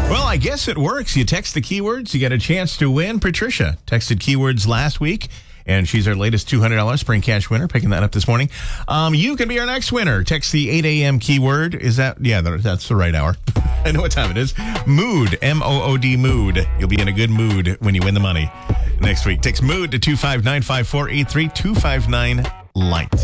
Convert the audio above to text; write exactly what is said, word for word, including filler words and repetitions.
Well, I guess it works. You text the keywords, you get a chance to win. Patricia texted keywords last week, and she's our latest two hundred dollars Spring Cash winner, picking that up this morning. Um, you can be our next winner. Text the eight a.m. keyword. Is that? Yeah, that's the right hour. I know what time it is. Mood, M O O D, mood. You'll be in a good mood when you win the money next week. Text mood to two five nine five four eight three two five nine light.